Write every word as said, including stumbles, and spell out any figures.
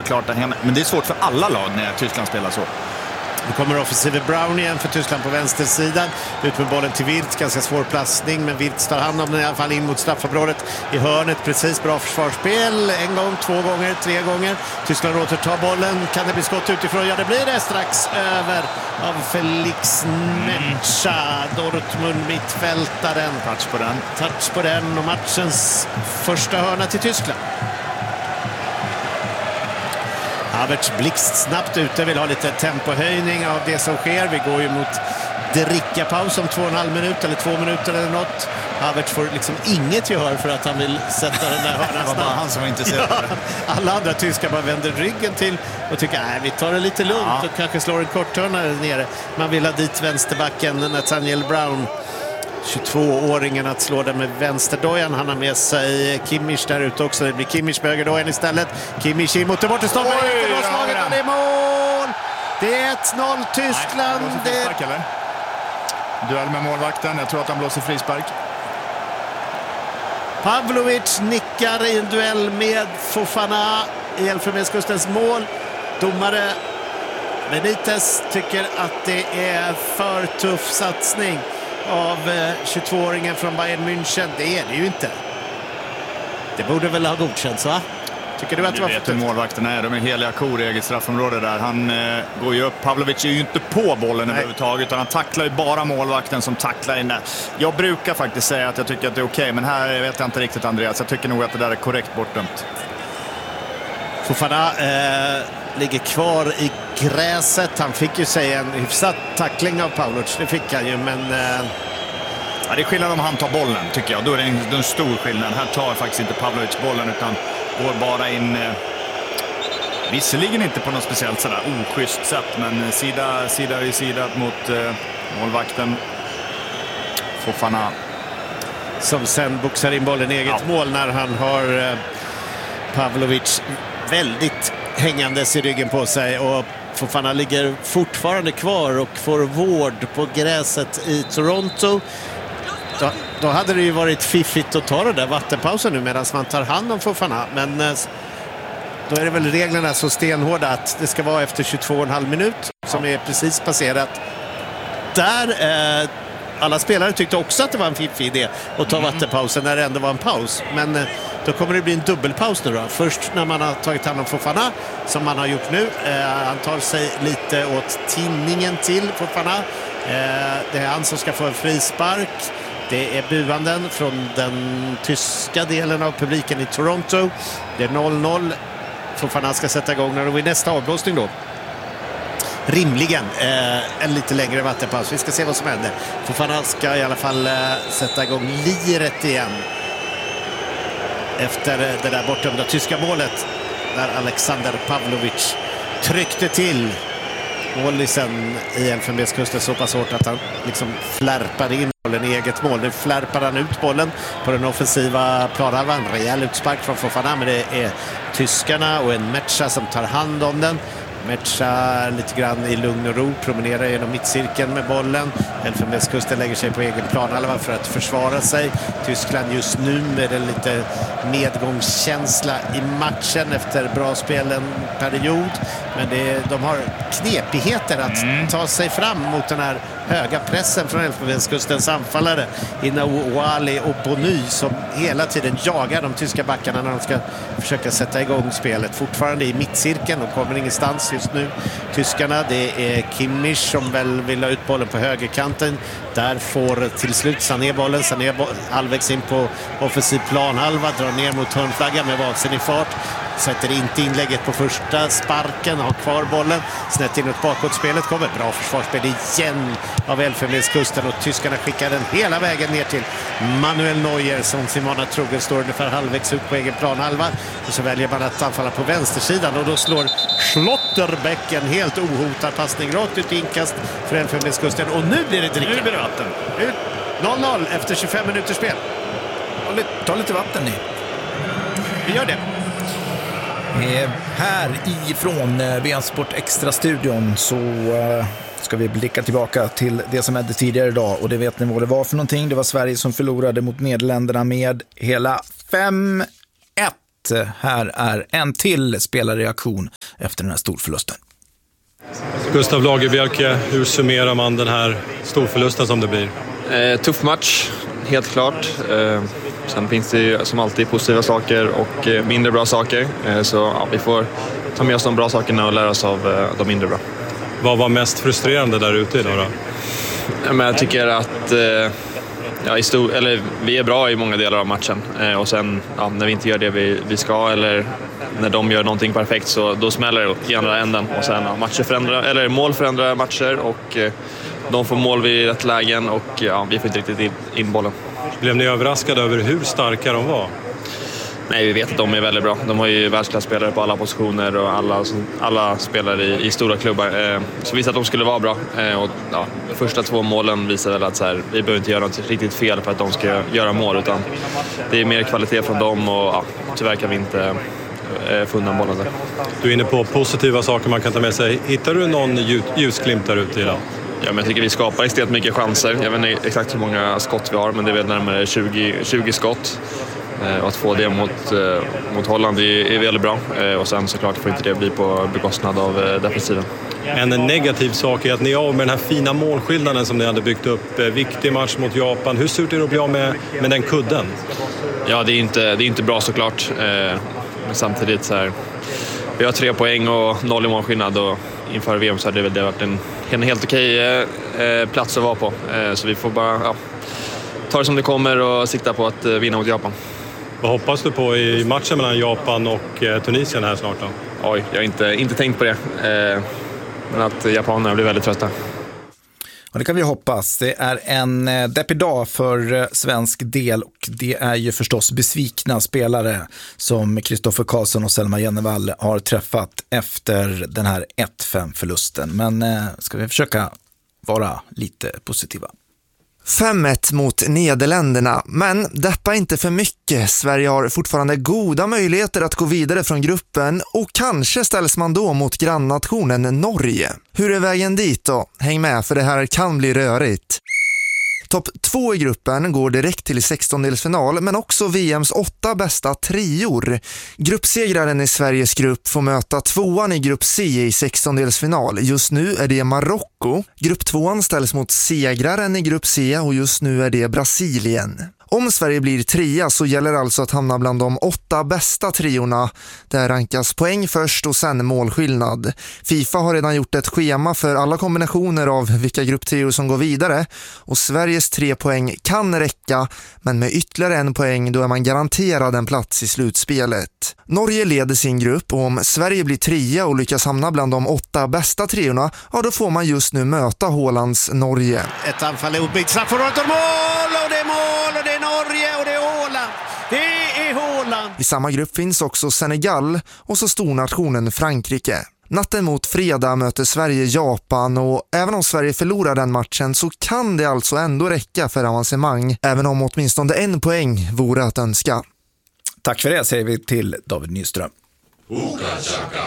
klart där hemma. Men det är svårt för alla lag när Tyskland spelar så. Nu kommer offensive Brown igen för Tyskland på vänstersidan. Ut med bollen till Wirtz, ganska svår passning, men Wirtz tar hand om den i alla fall in mot straffområdet i hörnet. Precis, bra försvarsspel. En gång, två gånger, tre gånger. Tyskland återtar bollen. Kan det bli skott utifrån? Ja, det blir det strax över av Felix Metscha. Dortmund mittfältaren. Touch på den. Touch på den och matchens första hörna till Tyskland. Havertz blixt snabbt ute, vill ha lite tempohöjning av det som sker. Vi går ju mot drickapaus om två och en halv minut eller två minuter eller något. Havertz får liksom inget gehör för att han vill sätta den där hörnan snabbt. Det var bara han som var intresserad. Ja, alla andra tyskar bara vänder ryggen till och tycker att vi tar det lite lugnt ja. och kanske slår en korthörnare nere. Man vill ha dit vänsterbacken Nathaniel Brown, tjugotvååringen, att slå den med vänsterdojan. Han har med sig Kimmich där ute också. Det blir Kimmich med högerdojan istället. Kimmich in mot det borta stoppet. Det är mål! Det är ett noll Tyskland. Nej, det... frispark, eller? Duell med målvakten. Jag tror att han blåser frispark. Pavlovic nickar i en duell med Fofana i Elfenbenskustens mål. Domare Benitez tycker att det är för tuff satsning av tjugotvååringen från Bayern München. Det är det ju inte. Det borde väl ha godkänts, va? Tycker du att det var för tufft? Målvakten är, de är heliga kor i eget straffområde där. Han eh, går ju upp. Pavlovic är ju inte på bollen överhuvudtaget, utan han tacklar ju bara målvakten som tacklar in där. Jag brukar faktiskt säga att jag tycker att det är okej, men här vet jag inte riktigt, Andreas. Jag tycker nog att det där är korrekt bortdömt. Fofana eh, ligger kvar i gräset. Han fick ju säga en hyfsad tackling av Pavlovic. Det fick han ju, men... Eh... Ja, det är skillnad om han tar bollen, tycker jag. Då är det en, det är en stor skillnad. Här tar faktiskt inte Pavlovic bollen, utan går bara in... Eh... Visserligen inte på något speciellt sådär oschysst sätt, men sida, sida vid sida mot eh, målvakten Fofana. Som sen boxar in bollen i eget ja. mål när han har eh, Pavlovic väldigt hängandes i ryggen på sig, och Fofana ligger fortfarande kvar och får vård på gräset i Toronto. Då, då hade det ju varit fiffigt att ta det där vattenpausen nu medan man tar hand om Fofana, men eh, då är det väl reglerna så stenhårda att det ska vara efter tjugotvå och en halv minut som är precis passerat. Där eh, alla spelare tyckte också att det var en fiffig idé att ta vattenpausen när det ändå var en paus. Men eh, då kommer det bli en dubbelpaus nu då. Först när man har tagit hand om Fofana, som man har gjort nu. Eh, han tar sig lite åt tinningen till Fofana. Eh, det är han som ska få en frispark. Det är buanden från den tyska delen av publiken i Toronto. Det är noll noll. Fofana ska sätta igång när det blir nästa avblåsning då. Rimligen eh, en lite längre vattenpaus. Vi ska se vad som händer. Fofana ska i alla fall eh, sätta igång liret igen. Efter eh, det där bortdömda tyska målet där Alexander Pavlovic tryckte till målisen i Elfenbenskusten så pass hårt att han liksom flärpade in bollen i eget mål. Nu flärpar han ut bollen på den offensiva planhalvan. Rejäl utspark från Fofana, men det är tyskarna och en Metscha som tar hand om den. Metscha lite grann i lugn och ro promenerar genom mittcirkeln med bollen. Elfenbenskusten lägger sig på egen planhalva för att försvara sig. Tyskland just nu med en lite nedgångskänsla i matchen efter bra spel en period. Men det, de har knepigheter att mm. ta sig fram mot den här höga pressen från Elfenbenskustens anfallare. Inouali och Bony som hela tiden jagar de tyska backarna när de ska försöka sätta igång spelet. Fortfarande i mittcirkeln och kommer ingenstans just nu. Tyskarna, det är Kimmich som väl vill ha ut bollen på högerkanten. Där får till slut Sané bollen. Sané bo- halvvägs in på offensiv planhalva, drar ner mot hörnflaggan med vaksen i fart. Sätter inte inlägget på första sparken, har kvar bollen. Snett inåt bakåtspelet kommer. Bra försvarsspel igen av Elfenbenskusten och tyskarna skickar den hela vägen ner till Manuel Neuer som Simona Trugger står ungefär halvvägs ut på egen planhalva. Och så väljer man att anfalla på vänstersidan och då slår Schlotterbeck en helt ohotad passning rakt ut i inkast för Elfenbenskusten. Och nu blir det dricka. Nu blir det vatten. noll noll efter tjugofem minuters spel. Ta lite vatten ni. Vi gör det. Eh, här ifrån eh, B N Sport Extra-studion så eh, ska vi blicka tillbaka till det som hände tidigare idag. Och det vet ni vad det var för någonting. Det var Sverige som förlorade mot Nederländerna med hela fem ett. ett. Här är en till spelarreaktion efter den här storförlusten. Gustav Lagerbielke, hur summerar man den här storförlusten som det blir? Eh, tuff match, helt klart. Eh, sen finns det ju som alltid positiva saker och eh, mindre bra saker. Eh, så ja, vi får ta med oss de bra sakerna och lära oss av eh, de mindre bra. Vad var mest frustrerande där ute idag då? Ja, men jag tycker att eh, ja, i stor, eller, vi är bra i många delar av matchen. Eh, och sen ja, när vi inte gör det vi, vi ska eller när de gör någonting perfekt så då smäller det i andra änden. Och sen ja, matcher förändrar, eller mål förändrar matcher och eh, de får mål vid rätt lägen och ja, vi får inte riktigt in, in bollen. Blev ni överraskade över hur starka de var? Nej, vi vet att de är väldigt bra. De har ju världsklasspelare på alla positioner och alla, alla spelare i, i stora klubbar. Eh, så vi visste att de skulle vara bra. Eh, och, ja, första två målen visar väl att så här, vi behöver inte göra något riktigt fel för att de ska göra mål. Utan det är mer kvalitet från dem och ja, tyvärr kan vi inte eh, få undan bollen där. Du är inne på positiva saker man kan ta med sig. Hittar du någon ljusglimt där ute idag? Ja, men jag tycker vi skapar extremt mycket chanser. Jag vet inte exakt hur många skott vi har, men det är väl närmare tjugo, tjugo skott. Och att få det mot, mot Holland är, är väldigt bra. Och sen såklart får inte det bli på bekostnad av defensiven. En negativ sak är att ni är av med den här fina målskillnaden som ni hade byggt upp. Viktig match mot Japan. Hur surt är det att bli av med, med den kudden? Ja, det är inte, det är inte bra såklart. Men samtidigt så här, vi har tre poäng och noll i målskillnad. Och inför V M så hade det väl varit en, en helt okej plats att vara på. Så vi får bara ja, ta det som det kommer och sikta på att vinna mot Japan. Vad hoppas du på i matchen mellan Japan och eh, Tunisien här snart då? Oj, jag har inte, inte tänkt på det. Eh, men att japanerna blir väldigt trötta. Ja, det kan vi hoppas. Det är en deppig dag för svensk del och det är ju förstås besvikna spelare som Kristoffer Karlsson och Selma Jennevall har träffat efter den här ett fem-förlusten. Men eh, ska vi försöka vara lite positiva. fem ett mot Nederländerna, men deppa inte för mycket. Sverige har fortfarande goda möjligheter att gå vidare från gruppen och kanske ställs man då mot grannnationen Norge. Hur är vägen dit då? Häng med för det här kan bli rörigt. Topp två i gruppen går direkt till sextondelsfinal men också V M:s åtta bästa trior. Gruppsegraren i Sveriges grupp får möta tvåan i grupp C i sextondelsfinal. Just nu är det Marocko. Grupp tvåan ställs mot segraren i grupp C och just nu är det Brasilien. Om Sverige blir trea så gäller alltså att hamna bland de åtta bästa triorna. Där rankas poäng först och sen målskillnad. FIFA har redan gjort ett schema för alla kombinationer av vilka grupptrior som går vidare. Och Sveriges tre poäng kan räcka, men med ytterligare en poäng då är man garanterad en plats i slutspelet. Norge leder sin grupp och om Sverige blir trea och lyckas hamna bland de åtta bästa triorna, ja då får man just nu möta Hålands Norge. Ett anfall är uppbyggt, straffområdet och mål och det är mål och det är Norge och det är Håland. Det är Håland. I samma grupp finns också Senegal och så stornationen Frankrike. Natten mot fredag möter Sverige Japan och även om Sverige förlorar den matchen så kan det alltså ändå räcka för avancemang, även om åtminstone en poäng vore att önska. Tack för det säger vi till David Nyström.